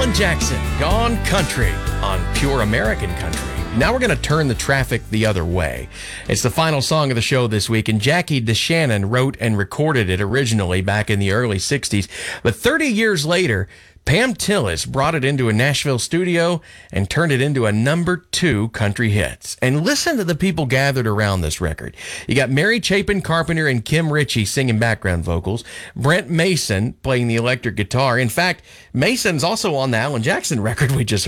Alan Jackson, Gone Country on Pure American Country. Now we're going to turn the traffic the other way. It's the final song of the show this week, and Jackie DeShannon wrote and recorded it originally back in the early 60s. But 30 years later, Pam Tillis brought it into a Nashville studio and turned it into a #2 country hits. And listen to the people gathered around this record. You got Mary Chapin Carpenter and Kim Ritchie singing background vocals, Brent Mason playing the electric guitar. In fact, Mason's also on the Alan Jackson record we just